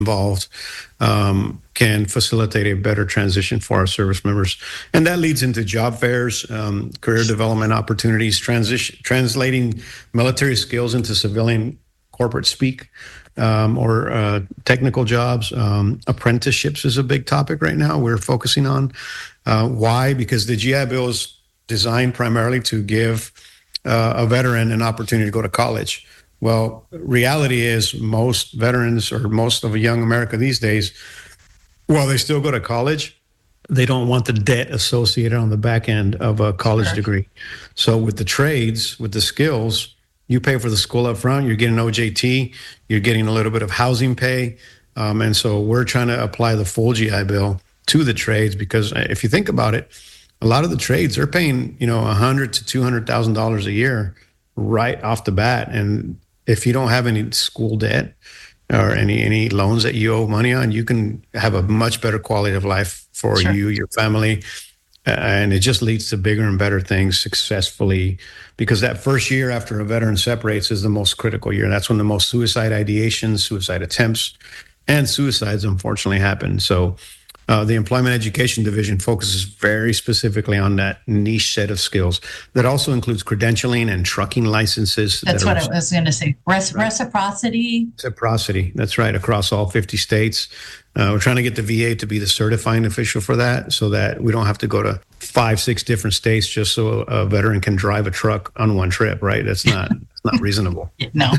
involved can facilitate a better transition for our service members. And that leads into job fairs, career development opportunities, translating military skills into civilian corporate speak, or technical jobs. Apprenticeships is a big topic right now we're focusing on. Why? Because the GI Bill is designed primarily to give a veteran an opportunity to go to college. Well, reality is most veterans, or most of young America these days, while they still go to college, they don't want the debt associated on the back end of a college degree. So with the trades, with the skills, you pay for the school up front, you're getting OJT, you're getting a little bit of housing pay. And so we're trying to apply the full GI Bill to the trades, because if you think about it, a lot of the trades are paying, $100,000 to $200,000 a year right off the bat. And if you don't have any school debt or any loans that you owe money on, you can have a much better quality of life for you, your family. And it just leads to bigger and better things successfully, because that first year after a veteran separates is the most critical year. That's when the most suicide ideations, suicide attempts, and suicides unfortunately happen. So the Employment Education Division focuses very specifically on that niche set of skills. That also includes credentialing and trucking licenses. That's what I was going to say. Reciprocity. Reciprocity. That's right. Across all 50 states. We're trying to get the VA to be the certifying official for that, so that we don't have to go to 5-6 different states just so a veteran can drive a truck on one trip, right? That's not reasonable. No.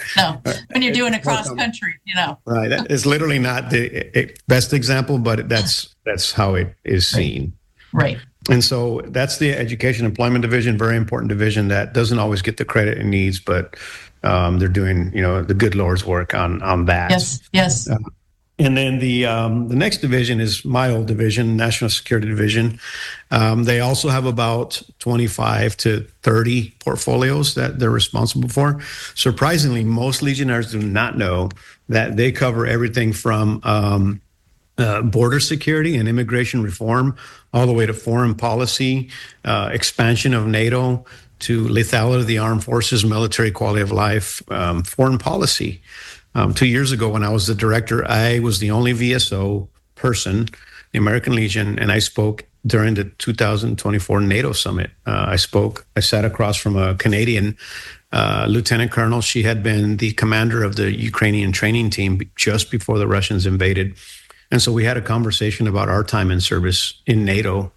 When you're doing it cross country, Right. That is literally not the best example, but that's how it is seen. Right. And so that's the Education Employment Division, very important division that doesn't always get the credit it needs, but they're doing, the good Lord's work on that. Yes. And then the next division is my old division, National Security Division. They also have about 25 to 30 portfolios that they're responsible for. Surprisingly, most Legionnaires do not know that they cover everything from border security and immigration reform, all the way to foreign policy, expansion of NATO, to lethality of the armed forces, military quality of life, foreign policy. 2 years ago, when I was the director, I was the only VSO person, the American Legion, and I spoke during the 2024 NATO summit. I sat across from a Canadian lieutenant colonel. She had been the commander of the Ukrainian training team just before the Russians invaded. And so we had a conversation about our time in service in NATO.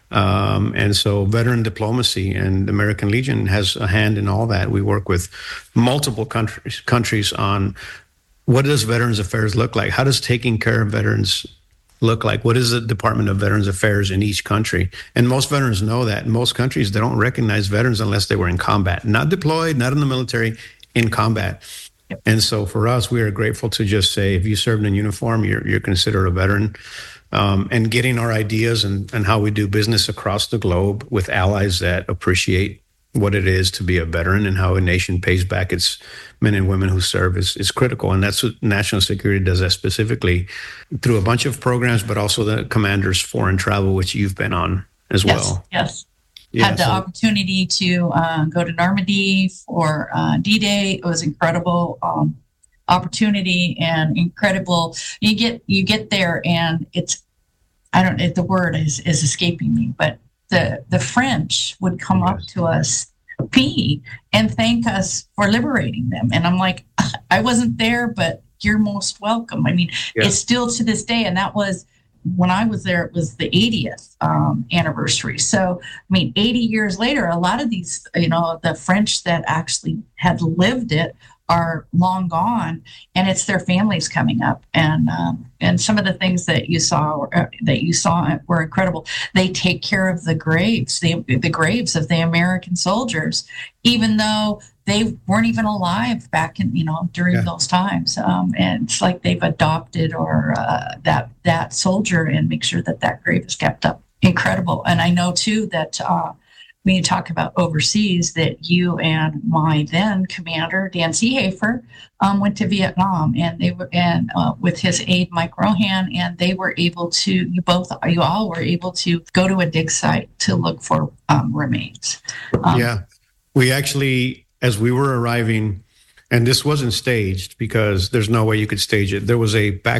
And so veteran diplomacy and the American Legion has a hand in all that. We work with multiple countries on what does Veterans Affairs look like? How does taking care of veterans look like? What is the Department of Veterans Affairs in each country? And most veterans know that. In most countries, they don't recognize veterans unless they were in combat, not deployed, not in the military, in combat. Yep. And so for us, we are grateful to just say, if you served in uniform, you're considered a veteran. And getting our ideas and how we do business across the globe with allies that appreciate what it is to be a veteran and how a nation pays back its men and women who serve is critical. And that's what National Security does, that specifically through a bunch of programs, but also the Commander's Foreign Travel, which you've been on as well. Yes. Had the opportunity to go to Normandy for D-Day. It was incredible opportunity and incredible. You get there and it's, the word is escaping me, but the French would come up to us, and thank us for liberating them. And I'm like, I wasn't there, but you're most welcome. I mean, It's still to this day. And that was, when I was there, it was the 80th anniversary. So, 80 years later, a lot of these, the French that actually had lived it are long gone, and it's their families coming up. And some of the things that you saw were incredible. They take care of the graves, the graves of the American soldiers, even though they weren't even alive back in, during those times. And it's like they've adopted that soldier and make sure that grave is kept up. Incredible. And I know too that when you talk about overseas, that you and my then commander, Dan Seehafer, went to Vietnam, and they were, with his aide, Mike Rohan, and they were able to, you all were able to go to a dig site to look for remains. We actually, as we were arriving, And this wasn't staged because there's no way you could stage it. There was a back